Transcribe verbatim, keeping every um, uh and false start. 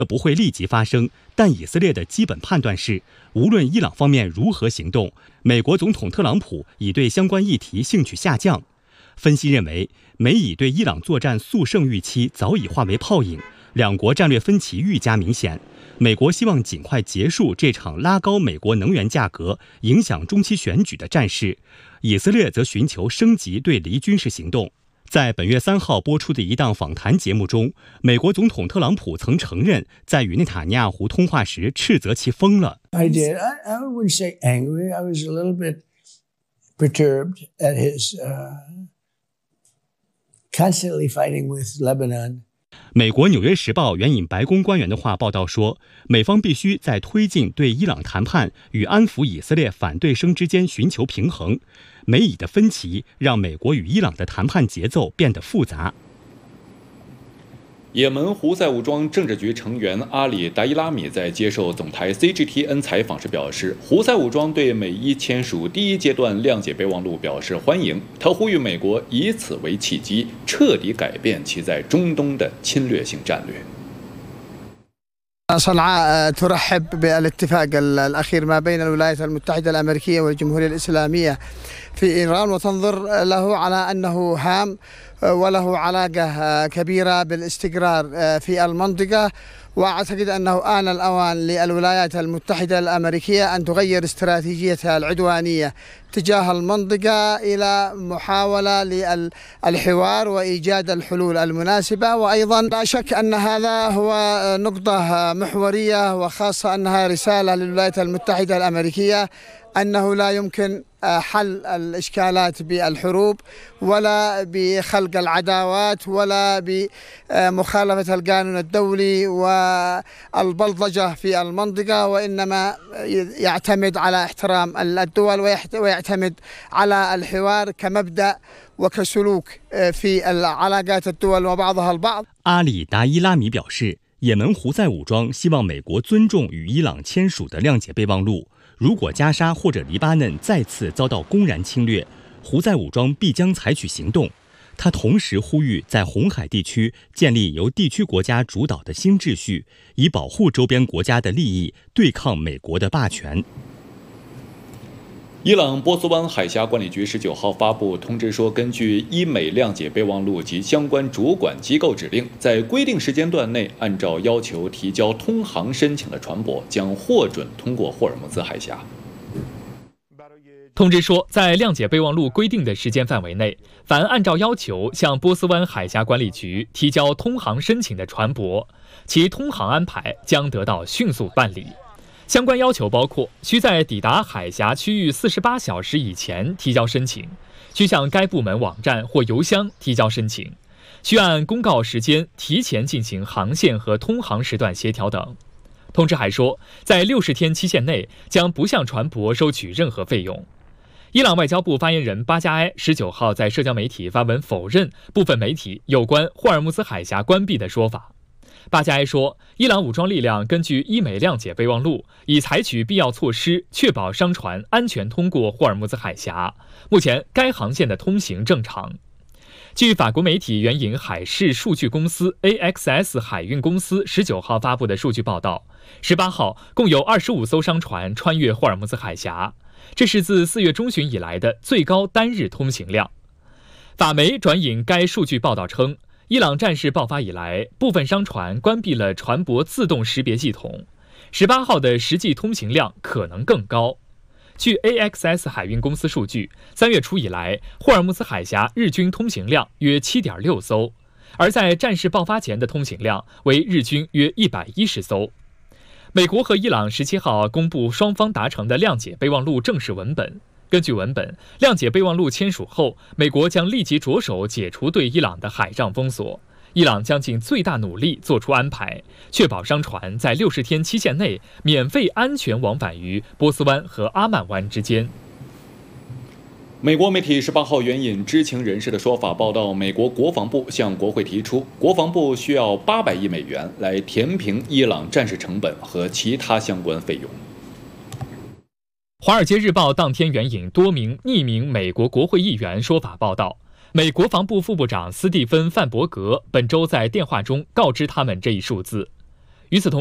不会立即发生，但以色列的基本判断是，无论伊朗方面如何行动，美国总统特朗普已对相关议题兴趣下降。分析认为，美以对伊朗作战速胜预期早已化为泡影，两国战略分歧愈加明显。美国希望尽快结束这场拉高美国能源价格、影响中期选举的战事，以色列则寻求升级对黎军事行动。在本月三号播出的一档访谈节目中，美国总统特朗普曾承认，在与内塔尼亚胡通话时斥责其疯了。 I did. I, I wouldn't say angry. I was a little bit perturbed at his uh, constantly fighting with Lebanon. 美国《纽约时报》援引白宫官员的话报道说，美方必须在推进对伊朗谈判与安抚以色列反对声之间寻求平衡。美以的分歧让美国与伊朗的谈判节奏变得复杂。 也门胡塞武装政治局成员阿里达伊拉米在接受总台 C G T N 采访时表示，胡塞武装对美伊签署第一阶段谅解备忘录表示欢迎。他呼吁美国以此为契机，彻底改变其在中东的侵略性战略。 صنعاء ترحب بالاتفاق الأخير ما بين الولايات المتحدة الأمريكية والجمهورية الإسلامية في إيران، وتنظر له على أنه هام وله علاقة كبيرة بالاستقرار في المنطقة. وأعتقد أنه آن الأوان للولايات المتحدة الأمريكية أن تغير استراتيجيتها العدوانية تجاه المنطقة إلى محاولة للحوار وإيجاد الحلول المناسبة. وأيضا لا شك أن هذا هو نقطة محورية، وخاصة أنها رسالة للولايات المتحدة الأمريكية أنه لا يمكن حل الإشكالات بالحروب ولا بخلق العداوات ولا بمخالفة القانون الدولي والبلطجة في المنطقة، وإنما يعتمد على احترام الدول ويعتمد على الحوار كمبدأ وكسلوك في العلاقات الدول وبعضها البعض。 阿里达伊拉米表示，也门胡塞武装希望美国尊重与伊朗签署的谅解备忘录。如果加沙或者黎巴嫩再次遭到公然侵略，胡塞武装必将采取行动。他同时呼吁在红海地区建立由地区国家主导的新秩序，以保护周边国家的利益，对抗美国的霸权。 伊朗波斯湾海峡管理局十九号发布通知说，根据伊美谅解备忘录及相关主管机构指令，在规定时间段内，按照要求提交通航申请的船舶将获准通过霍尔木兹海峡。 通知说，在谅解备忘录规定的时间范围内，凡按照要求向波斯湾海峡管理局提交通航申请的船舶，其通航安排将得到迅速办理。相关要求包括：需在抵达海峡区域四十八小时以前提交申请，需向该部门网站或邮箱提交申请，需按公告时间提前进行航线和通航时段协调等。通知还说，在六十天期限内将不向船舶收取任何费用。伊朗外交部发言人巴加埃十九号在社交媒体发文否认部分媒体有关霍尔木兹海峡关闭的说法。巴加埃说，伊朗武装力量根据伊美谅解备忘录，已采取必要措施，确保商船安全通过霍尔木兹海峡。目前，该航线的通行正常。据法国媒体援引海事数据公司 A X S 海运公司十九号发布的数据报道，十八号共有二十五艘商船穿越霍尔木兹海峡，这是自四月中旬以来的最高单日通行量。法媒转引该数据报道称，伊朗战事爆发以来，部分商船关闭了船舶自动识别系统。十八号的实际通行量可能更高。据 A X S 海运公司数据，三月初以来，霍尔木兹海峡日均通行量约 七点六 艘，而在战事爆发前的通行量为日均约一百一十艘。美国和伊朗十七号公布双方达成的谅解备忘录正式文本。根据文本，谅解备忘录签署后，美国将立即着手解除对伊朗的海上封锁，伊朗将尽最大努力做出安排，确保商船在六十天期限内免费安全往返于波斯湾和阿曼湾之间。 美国媒体十八号援引知情人士的说法报道，美国国防部向国会提出，国防部需要八百亿美元来填平伊朗战事成本和其他相关费用。 《华尔街日报》当天援引多名匿名美国国会议员说法报道，美国防部副部长斯蒂芬·范伯格本周在电话中告知他们这一数字。 与此同